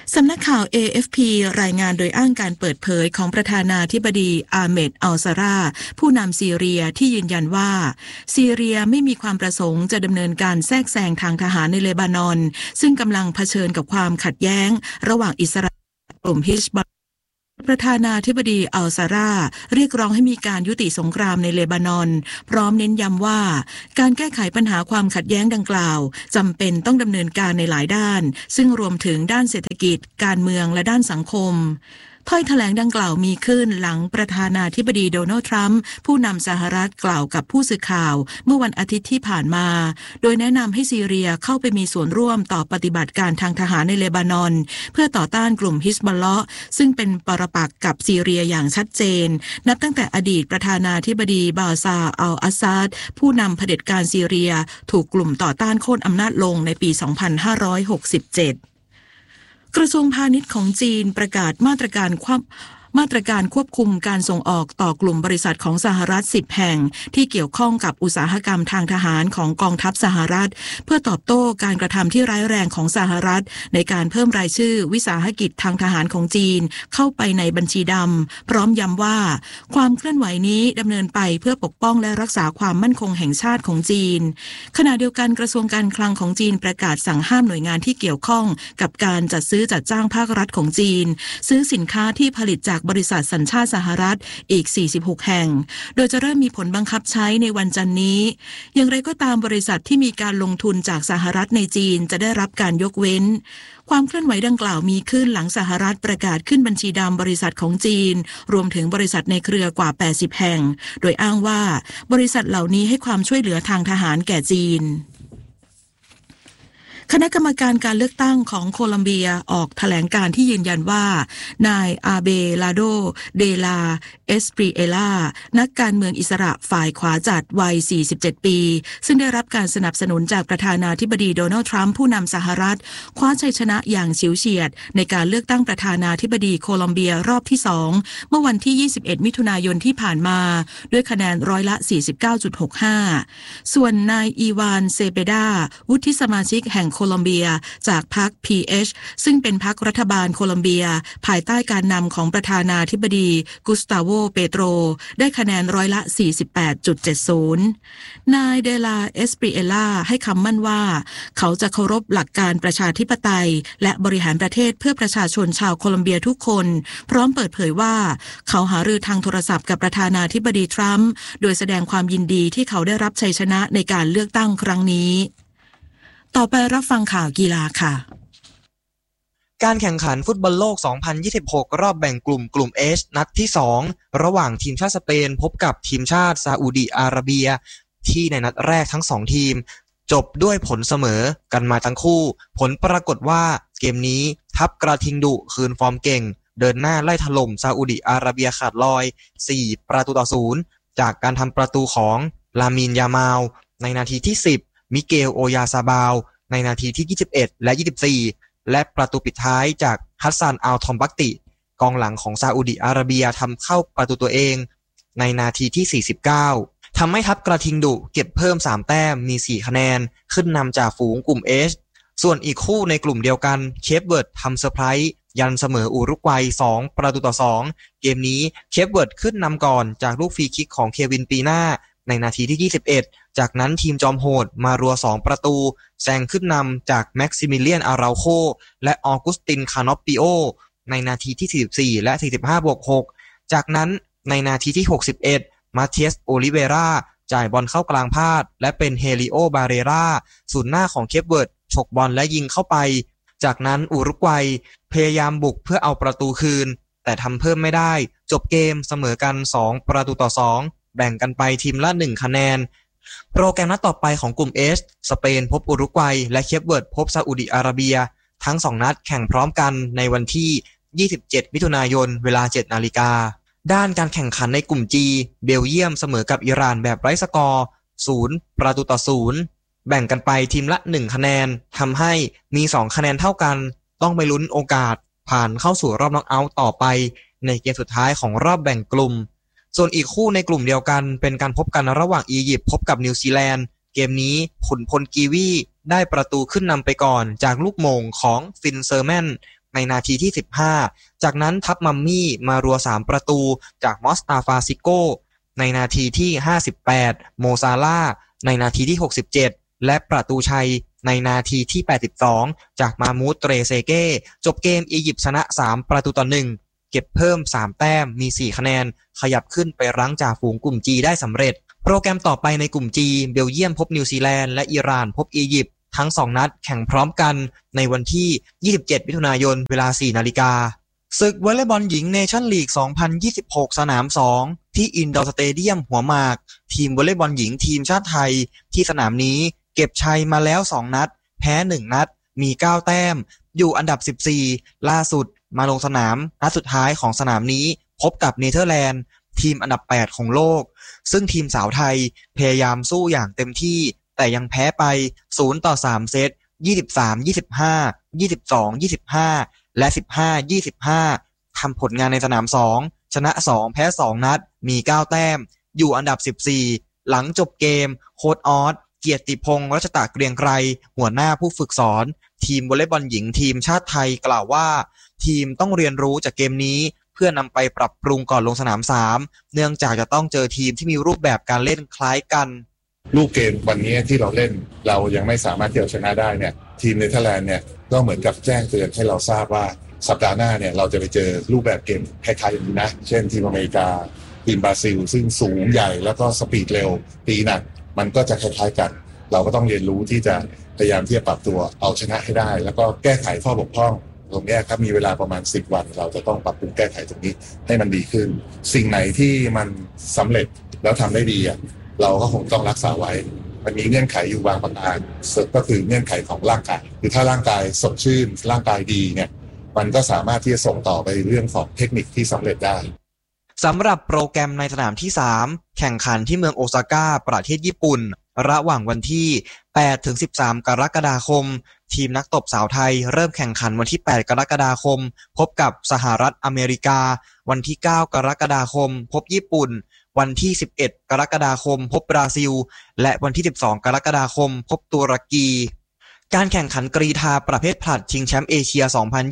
สำนักข่าว AFP รายงานโดยอ้างการเปิดเผยของประธานาธิบดีอาเมด อัลซาราผู้นำซีเรียที่ยืนยันว่าซีเรียไม่มีความประสงค์จะดำเนินการแทรกแซงทางทหารในเลบานอนซึ่งกำลังเผชิญกับความขัดแย้งระหว่างอิสราเอลและกลุ่มฮิซบอลประธานาธิบดีอัลซาราเรียกร้องให้มีการยุติสงครามในเลบานอนพร้อมเน้นย้ำว่าการแก้ไขปัญหาความขัดแย้งดังกล่าวจำเป็นต้องดำเนินการในหลายด้านซึ่งรวมถึงด้านเศรษฐกิจการเมืองและด้านสังคมถ้อยแถลงดังกล่าวมีขึ้นหลังประธานาธิบดีโดนัลด์ทรัมป์ผู้นำสหรัฐกล่าวกับผู้สื่อข่าวเมื่อวันอาทิตย์ที่ผ่านมาโดยแนะนำให้ซีเรียเข้าไปมีส่วนร่วมต่อปฏิบัติการทางทหารในเลบานอนเพื่อต่อต้านกลุ่มฮิซบอลเลาะห์ซึ่งเป็นปรปักษ์กับซีเรียอย่างชัดเจนนับตั้งแต่อดีตประธานาธิบดีบาซาร์ อัล อาซาดผู้นำเผด็จการซีเรียถูกกลุ่มต่อต้านโค่นอำนาจลงในปี 2567กระทรวงพาณิชย์ของจีนประกาศมาตรการควบคุมการส่งออกต่อกลุ่มบริษัทของสหรัฐ10แห่งที่เกี่ยวข้องกับอุตสาหกรรมทางทหารของกองทัพสหรัฐเพื่อตอบโต้การกระทำที่ร้ายแรงของสหรัฐในการเพิ่มรายชื่อวิสาหกิจทางทหารของจีนเข้าไปในบัญชีดำพร้อมย้ำว่าความเคลื่อนไหวนี้ดำเนินไปเพื่อปกป้องและรักษาความมั่นคงแห่งชาติของจีนขณะเดียวกันกระทรวงการคลังของจีนประกาศสั่งห้ามหน่วยงานที่เกี่ยวข้องกับการจัดซื้อจัดจ้างภาครัฐของจีนซื้อสินค้าที่ผลิตจากบริษัทสัญชาติสหรัฐอีก46แห่งโดยจะเริ่มมีผลบังคับใช้ในวันจันทร์นี้อย่างไรก็ตามบริษัทที่มีการลงทุนจากสหรัฐในจีนจะได้รับการยกเว้นความเคลื่อนไหวดังกล่าวมีขึ้นหลังสหรัฐประกาศขึ้นบัญชีดำบริษัทของจีนรวมถึงบริษัทในเครือกว่า80แห่งโดยอ้างว่าบริษัทเหล่านี้ให้ความช่วยเหลือทางทหารแก่จีนคณะกรรมการการเลือกตั้งของโคลัมเบียออกแถลงการที่ยืนยันว่านายอาเบลาโดเดลาเอสปรีเอลานักการเมืองอิสระฝ่ายขวาจัดวัย47ปีซึ่งได้รับการสนับสนุนจากประธานาธิบดีโดนัลด์ทรัมป์ผู้นำสหรัฐคว้าชัยชนะอย่างฉิวเฉียดในการเลือกตั้งประธานาธิบดีโคลัมเบียรอบที่2เมื่อวันที่21มิถุนายนที่ผ่านมาด้วยคะแนนร้อยละ 49.65 ส่วนนายอีวานเซเปดาวุฒิสมาชิกแห่งโคลัมเบียจากพรรค PH ซึ่งเป็นพรรครัฐบาลโคลัมเบียภายใต้การนำของประธานาธิบดีกุสตาโวเปโตรได้คะแนนร้อยละ 48.70 นายเดลาเอสปรีเอล่าให้คำมั่นว่าเขาจะเคารพหลักการประชาธิปไตยและบริหารประเทศเพื่อประชาชนชาวโคลัมเบียทุกคนพร้อมเปิดเผยว่าเขาหารือทางโทรศัพท์กับประธานาธิบดีทรัมป์โดยแสดงความยินดีที่เขาได้รับชัยชนะในการเลือกตั้งครั้งนี้ต่อไปรับฟังข่าวกีฬาค่ะการแข่งขันฟุตบอลโลก 2026 รอบแบ่งกลุ่ม H นัดที่ 2 ระหว่างทีมชาติสเปนพบกับทีมชาติซาอุดิอาระเบียที่ในนัดแรกทั้ง2ทีมจบด้วยผลเสมอกันมาทั้งคู่ผลปรากฏว่าเกมนี้ทัพกระทิงดุคืนฟอร์มเก่งเดินหน้าไล่ถล่มซาอุดิอาระเบียขาดลอย4-0จากการทำประตูของลามินยามาลในนาทีที่10มิเกลโอยาซาบาวในนาทีที่21และ24และประตูปิดท้ายจากฮัสซันอัลทอมบักติกองหลังของซาอุดิอาระเบียทำเข้าประตูตัวเองในนาทีที่49ทำให้ทัพกระทิงดุเก็บเพิ่ม3แต้มมี4คะแนนขึ้นนำจากฝูงกลุ่ม H ส่วนอีกคู่ในกลุ่มเดียวกันเคปเวิร์ดทำเซอร์ไพรส์ยันเสมออุรุกวัย2-2เกมนี้เคปเวิร์ดขึ้นนำก่อนจากลูกฟรีคิกของเควินปีน่าในนาทีที่21จากนั้นทีมจอมโหดมารัว2ประตูแซงขึ้นนำจากแม็กซิมิเลียนอาราโคและออกุสตินคานอปปิโอในนาทีที่44และ45+6จากนั้นในนาทีที่61มาเทียสโอลิเวราจ่ายบอลเข้ากลางพาดและเป็นเฮลิโอบาเรราศูนย์หน้าของเคปเวิร์ดฉกบอลและยิงเข้าไปจากนั้นอุรุกวัยพยายามบุกเพื่อเอาประตูคืนแต่ทำเพิ่มไม่ได้จบเกมเสมอกัน2-2แบ่งกันไปทีมละ1คะแนนโปรแกรมนัดต่อไปของกลุ่ม H สเปนพบอุรุกวัยและเคปเวิร์ดพบซาอุดิอาระเบียทั้ง2นัดแข่งพร้อมกันในวันที่27มิถุนายนเวลา 7 นาฬิกาด้านการแข่งขันในกลุ่ม G เบลเยียมเสมอกับอิหร่านแบบไร้สกอร์0-0แบ่งกันไปทีมละ1คะแนนทำให้มี2คะแนนเท่ากันต้องไปลุ้นโอกาสผ่านเข้าสู่รอบน็อกเอาท์ต่อไปในเกมสุดท้ายของรอบแบ่งกลุ่มส่วนอีกคู่ในกลุ่มเดียวกันเป็นการพบกันระหว่างอียิปต์พบกับนิวซีแลนด์เกมนี้ขุนพลกีวีได้ประตูขึ้นนำไปก่อนจากลูกโมงของฟินเซอร์แมนในในนาทีที่15จากนั้นทัพมัมมี่มารัว3ประตูจากมอสตาฟาซิโกในนาทีที่58โมซาลาห์ในนาทีที่67และประตูชัยในนาทีที่82จากมามูดเตรเซเก้จบเกมอียิปต์ชนะ3ประตูต่อ1เก็บเพิ่ม3แต้มมี4คะแนนขยับขึ้นไปรั้งจ่าฝูงกลุ่ม G ได้สำเร็จโปรแกรมต่อไปในกลุ่ม G เบลเยียมพบนิวซีแลนด์และอิหร่านพบอียิปต์ทั้ง2นัดแข่งพร้อมกันในวันที่27มิถุนายนเวลา 4 นาฬิกาศึกวอลเลย์บอลหญิงเนชั่นลีก 2026 สนาม 2 ที่อินดอร์สเตเดียมหัวหมากทีมวอลเลย์บอลหญิงทีมชาติไทยที่สนามนี้เก็บชัยมาแล้ว2นัดแพ้1นัดมี9แต้มอยู่อันดับ14ล่าสุดมาลงสนามนัดสุดท้ายของสนามนี้พบกับเนเธอร์แลนด์ทีมอันดับ8ของโลกซึ่งทีมสาวไทยพยายามสู้อย่างเต็มที่แต่ยังแพ้ไป0-3 เซต 23-25 22-25 และ 15-25 ทำผลงานในสนาม2ชนะ2แพ้2นัดมี9แต้มอยู่อันดับ14หลังจบเกมโค้ชออสเกียรติพงษ์รัชตะเกรียงไกรหัวหน้าผู้ฝึกสอนทีมวอลเลย์บอลหญิงทีมชาติไทยกล่าวว่าทีมต้องเรียนรู้จากเกมนี้เพื่อนำไปปรับปรุงก่อนลงสนาม3เนื่องจากจะต้องเจอทีมที่มีรูปแบบการเล่นคล้ายกันลูกเกมวันนี้ที่เราเล่นเรายังไม่สามารถที่จะชนะได้เนี่ยทีมเนเธอร์แลนด์เนี่ยก็เหมือนกับแจ้งเตือนให้เราทราบว่าสัปดาห์หน้าเนี่ยเราจะไปเจอรูปแบบเกมคล้ายๆอย่างนี้นะเช่นทีมอเมริกาทีมบราซิลซึ่งสูงใหญ่แล้วก็สปีดเร็วตีหนักมันก็จะคล้ายๆกันเราก็ต้องเรียนรู้ที่จะพยายามที่จะปรับตัวเอาชนะให้ได้แล้วก็แก้ไขข้อบกพร่องตรงนี้ครับมีเวลาประมาณ10วันเราจะต้องปรับปรุงแก้ไขตรงนี้ให้มันดีขึ้นสิ่งไหนที่มันสำเร็จแล้วทำได้ดีเราก็คงต้องรักษาไว้มันมีเงื่อนไขอยู่บางประการก็คือเงื่อนไขของร่างกายคือถ้าร่างกายสดชื่นร่างกายดีเนี่ยมันก็สามารถที่จะส่งต่อไปเรื่องของเทคนิคที่สำเร็จได้สำหรับโปรแกรมในสนามที่3แข่งขันที่เมืองโอซาก้าประเทศญี่ปุ่นระหว่างวันที่8ถึง13กรกฎาคมทีมนักตบสาวไทยเริ่มแข่งขันวันที่8กรกฎาคมพบกับสหรัฐอเมริกาวันที่9กรกฎาคมพบญี่ปุ่นวันที่11กรกฎาคมพบบราซิลและวันที่12กรกฎาคมพบตุรกีการแข่งขันกรีฑาประเภทผลัดชิงแชมป์เอเชีย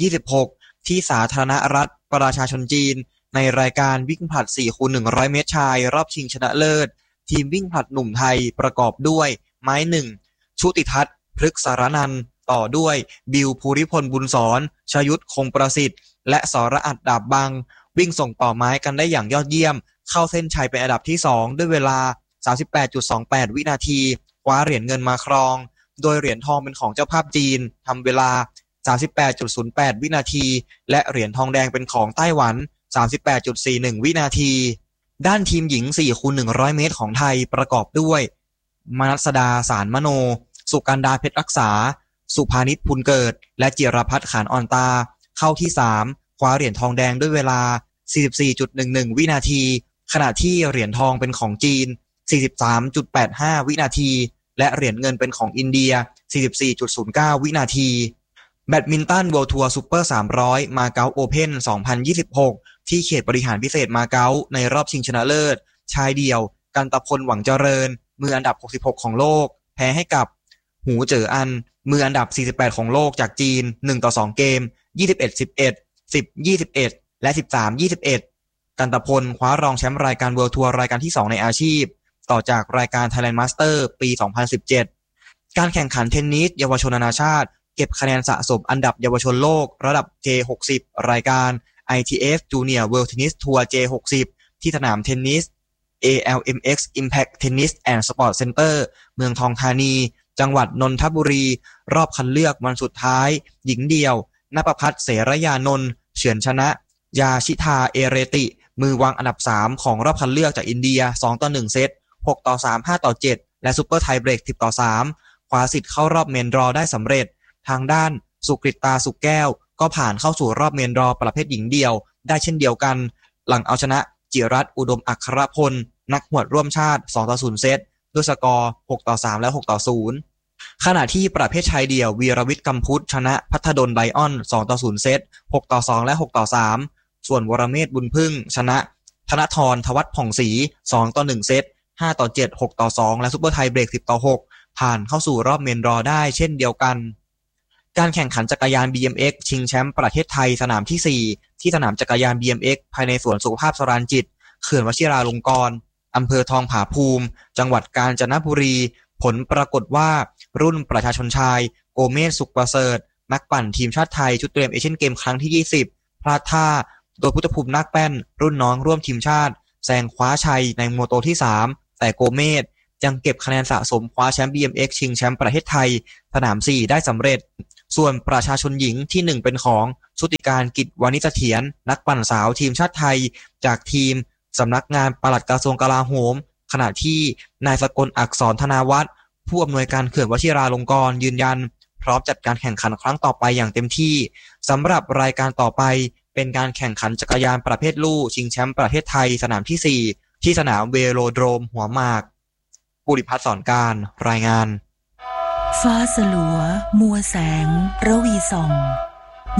2026 ที่สาธารณรัฐประชาชนจีนในรายการวิ่งผลัด 4x100 เมตรชายรอบชิงชนะเลิศทีมวิ่งผลัดหนุ่มไทยประกอบด้วยไม้1ชุติทัศน์พฤกษสารนันท์ต่อด้วยบิวภูริพลบุญสอนชยุทธคงประสิทธิ์และสรอัฏฐดาบบังวิ่งส่งต่อไม้กันได้อย่างยอดเยี่ยมเข้าเส้นชัยเป็นอันดับที่2ด้วยเวลา 38.28 วินาทีคว้าเหรียญเงินมาครองโดยเหรียญทองเป็นของเจ้าภาพจีนทำเวลา 38.08 วินาทีและเหรียญทองแดงเป็นของไต้หวัน 38.41 วินาทีด้านทีมหญิง 4x100 เมตรของไทยประกอบด้วยมนัสดาสารมโนสุกันดาเพชรรักษาสุภานิชพุนเกิดและจิรพัฒน์ขานอ่อนตาเข้าที่3คว้าเหรียญทองแดงด้วยเวลา 44.11 วินาทีขณะที่เหรียญทองเป็นของจีน 43.85 วินาทีและเหรียญเงินเป็นของอินเดีย 44.09 วินาทีแบดมินตัน World Tour Super 300 มาเก๊าโอเพ่น 2026 ที่เขตบริหารพิเศษมาเก๊าในรอบชิงชนะเลิศชายเดี่ยวกันตพลหวังเจริญมืออันดับ66ของโลกแพ้ให้กับหูเจ๋ออันมืออันดับ48ของโลกจากจีน1-2 เกม 21-11 10-21 และ 13-21 กันตพลคว้ารองแชมป์รายการ World Tour รายการที่2ในอาชีพต่อจากรายการ Thailand Master ปี 2017 การแข่งขันเทนนิสเยาวชนนานาชาติเก็บคะแนนสะสมอันดับเยาวชนโลกระดับ J60 รายการ ITF Junior World Tennis Tour J60 ที่สนามเทนนิส ALMX Impact Tennis and Sport Center เมืองทองธานีจังหวัดนนทบุรีรอบคัดเลือกวันสุดท้ายหญิงเดี่ยวณปภัทรเสรยานนท์เฉือนชนะยาชิทาเอเรติมือวางอันดับ3ของรอบคัดเลือกจากอินเดีย 2-1 เซต 6-3 5-7 และซุปเปอร์ไทเบรก 10-3 คว้าสิทธิ์เข้ารอบเมนดรอได้สำเร็จทางด้านสุกฤตาสุกแก้วก็ผ่านเข้าสู่รอบเมนดรอประเภทหญิงเดี่ยวได้เช่นเดียวกันหลังเอาชนะจิรัตน์อุดมอัครพลนักหวดร่วมชาติ 2-0 เซตด้วยสกอร์ 6-3 และ 6-0 ขณะที่ประเภทชายเดี่ยววีรวิทย์กำพุทธชนะพัฒดลไบออน 2-0 เซต 6-2 และ 6-3 ส่วนวรเมธบุญพึ่งชนะธนทรทวัฒน์ผ่องศรี 2-1 เซต 5-7 6-2 และซุปเปอร์ไทเบรก 10-6 ผ่านเข้าสู่รอบเมนดรอได้เช่นเดียวกันการแข่งขันจักรยาน BMX ชิงแชมป์ประเทศไทยสนามที่ 4ที่สนามจักรยาน BMX ภายในสวนสุขภาพสรานจิตเขื่อนวชิราลงกรณ์อำเภอทองผาภูมิจังหวัดกาญจนบุรีผลปรากฏว่ารุ่นประชาชนชายโกเมศสุขประเสริฐนักปั่นทีมชาติไทยชุดเตรียมเอเชียนเกมครั้งที่20พลาดท่าโดยพุทธภูมินาคแป้นรุ่นน้องร่วมทีมชาติแซงคว้าชัยในโมโตที่3แต่โกเมศยังเก็บคะแนนสะสมคว้าแชมป์ BMX ชิงแชมป์ประเทศไทยสนาม4ได้สำเร็จส่วนประชาชนหญิงที่1เป็นของชุติการกิจวานิชเสถียรนักปั่นสาวทีมชาติไทยจากทีมสำนักงานปลัดกระทรวงกลาโหมขณะที่นายสกลอักษรธนาวัฒน์ผู้อำนวยการเขื่อนวชิราลงกรณ์ยืนยันพร้อมจัดการแข่งขันครั้งต่อไปอย่างเต็มที่สำหรับรายการต่อไปเป็นการแข่งขันจักรยานประเภทลู่ชิงแชมป์ประเทศไทยสนามที่4ที่สนามเวโรโดรมหัวหมากปุริพัฒน์สอนการรายงานฟ้าสลัวมัวแสงระวีส่อง